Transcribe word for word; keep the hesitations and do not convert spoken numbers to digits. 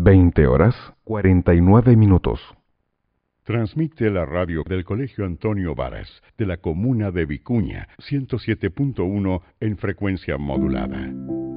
veinte horas cuarenta y nueve minutos. Transmite la radio del Colegio Antonio Varas, de la comuna de Vicuña, ciento siete punto uno en frecuencia modulada.